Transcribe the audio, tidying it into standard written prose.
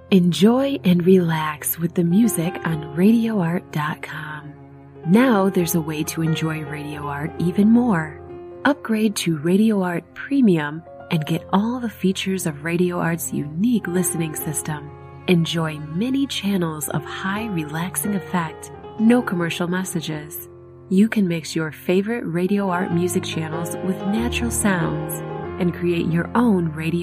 Enjoy and relax with the music on RadioArt.com. Now there's a way to enjoy Radio Art even more. Upgrade to Radio Art Premium and get all the features of Radio Art's unique listening system. Enjoy many channels of high relaxing effect, no commercial messages. You can mix your favorite Radio Art music channels with natural sounds and create your own radio